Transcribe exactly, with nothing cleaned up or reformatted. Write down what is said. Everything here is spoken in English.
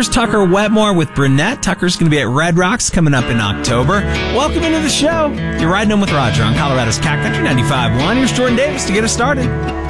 Here's Tucker Wetmore with Brunette. Tucker's going to be at Red Rocks coming up in October. Welcome into the show. You're riding home with Roger on Colorado's Cat Country ninety-five point one. Here's Jordan Davis to get us started.